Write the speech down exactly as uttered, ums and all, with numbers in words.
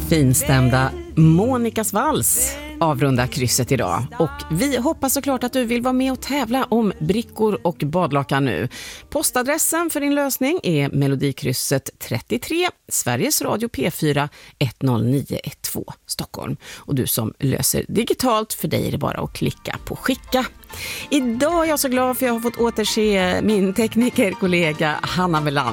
Finstämda Monikas vals avrundar krysset idag. Och vi hoppas såklart att du vill vara med och tävla om brickor och badlakan nu. Postadressen för din lösning är Melodikrysset trettiotre, Sveriges Radio P fyra ett noll nio ett två, Stockholm. Och du som löser digitalt, för dig är det bara att klicka på skicka. Idag är jag så glad för jag har fått återse min teknikerkollega Hanna Melan.